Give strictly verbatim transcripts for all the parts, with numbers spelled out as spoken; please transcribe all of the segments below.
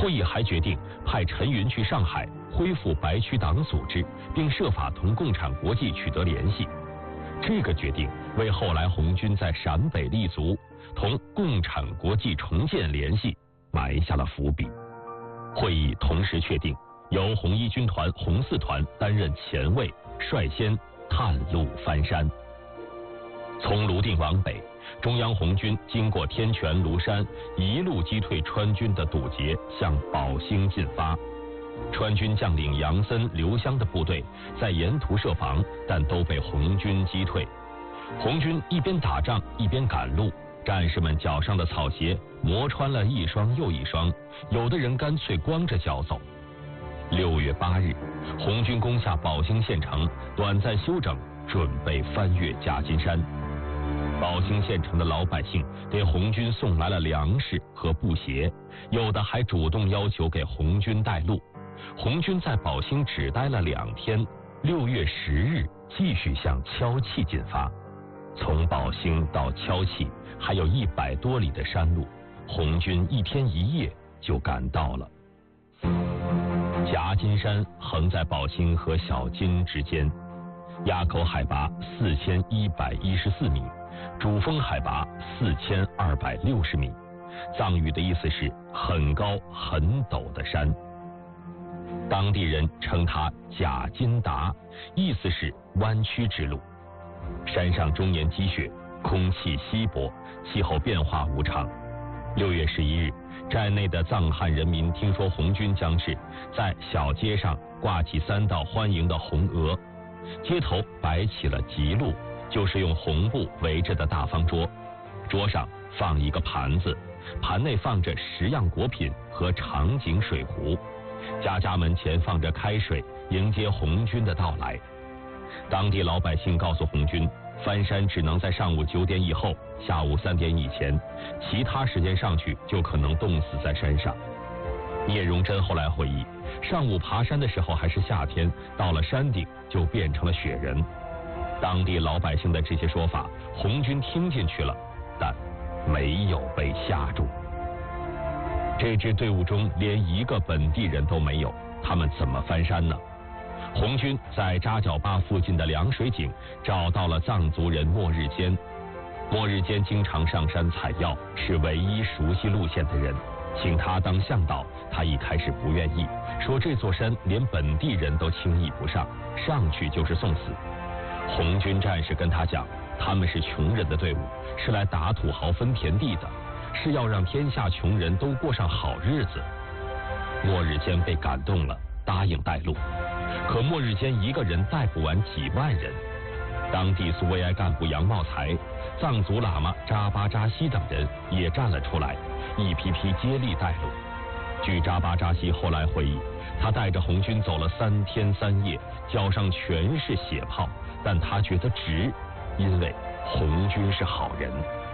会议还决定派陈云去上海恢复白区党组织，并设法同共产国际取得联系。这个决定为后来红军在陕北立足、同共产国际重建联系埋下了伏笔。会议同时确定由红一军团红四团担任前卫，率先探路翻山。从泸定往北，中央红军经过天泉、庐山，一路击退川军的堵截，向宝兴进发。川军将领杨森、刘湘的部队在沿途设防，但都被红军击退。红军一边打仗一边赶路，战士们脚上的草鞋磨穿了一双又一双，有的人干脆光着脚走。六月八日，红军攻下宝兴县城，短暂休整，准备翻越夹金山。宝兴县城的老百姓给红军送来了粮食和布鞋，有的还主动要求给红军带路。红军在宝兴只待了两天，六月十日继续向敲碛进发。从宝兴到敲碛还有一百多里的山路，红军一天一夜就赶到了。夹金山横在宝兴和小金之间，垭口海拔四千一百一十四米，主峰海拔四千二百六十米。藏语的意思是很高很陡的山，当地人称它夹金达，意思是弯曲之路。山上终年积雪，空气稀薄，气候变化无常。六月十一日，站内的藏汉人民听说红军将至，在小街上挂起三道欢迎的红额，街头摆起了吉路，就是用红布围着的大方桌，桌上放一个盘子，盘内放着十样果品和长颈水壶，家家门前放着开水，迎接红军的到来。当地老百姓告诉红军，翻山只能在上午九点以后，下午三点以前，其他时间上去就可能冻死在山上。聂荣臻后来回忆，上午爬山的时候还是夏天，到了山顶就变成了雪人。当地老百姓的这些说法，红军听进去了，但没有被吓住。这支队伍中连一个本地人都没有，他们怎么翻山呢？红军在扎角坝附近的凉水井找到了藏族人莫日坚。莫日坚经常上山采药，是唯一熟悉路线的人，请他当向导，他一开始不愿意，说这座山连本地人都轻易不上，上去就是送死。红军战士跟他讲，他们是穷人的队伍，是来打土豪分田地的，是要让天下穷人都过上好日子。莫日坚被感动了，答应带路。可莫日坚一个人带不完几万人，当地苏维埃干部杨茂才、藏族喇嘛扎巴扎西等人也站了出来，一批批接力带路。据扎巴扎西后来回忆，他带着红军走了三天三夜，脚上全是血泡，但他觉得值，因为红军是好人。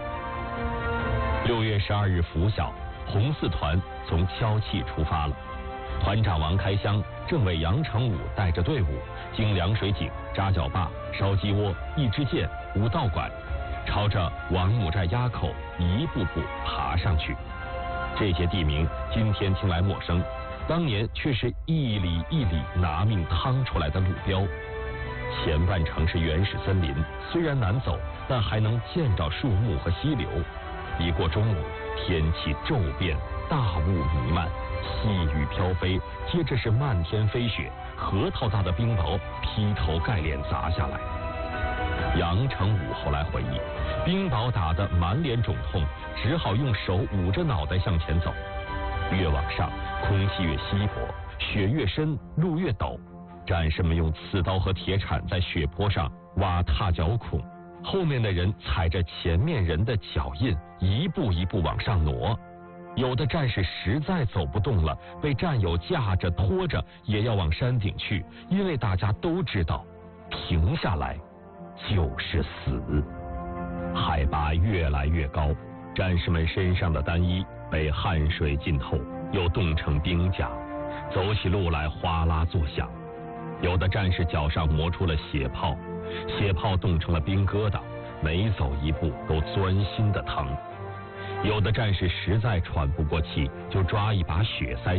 六月十二日拂晓，红四团从敲碛出发了。团长王开湘、政委杨成武带着队伍经凉水井、扎角坝、烧鸡窝、一支箭、五道馆，朝着王母寨垭口一步步爬上去。这些地名今天听来陌生，当年却是一里一里拿命趟出来的路标。前半程是原始森林，虽然难走，但还能见着树木和溪流。一过中午，天气骤变，大雾弥漫，细雨飘飞，接着是漫天飞雪，核桃大的冰雹劈头盖脸砸下来。杨成武后来回忆，冰雹打得满脸肿痛，只好用手捂着脑袋向前走。越往上，空气越稀薄，雪越深，路越陡。战士们用刺刀和铁铲在雪坡上挖踏脚孔，后面的人踩着前面人的脚印，一步一步往上挪。有的战士实在走不动了，被战友架着拖着也要往山顶去，因为大家都知道，停下来就是死。海拔越来越高，战士们身上的单衣被汗水浸透，又冻成冰甲，走起路来哗啦作响。有的战士脚上磨出了血泡，血泡冻成了冰疙瘩，每走一步都钻心的疼。有的战士实在喘不过气，就抓一把雪塞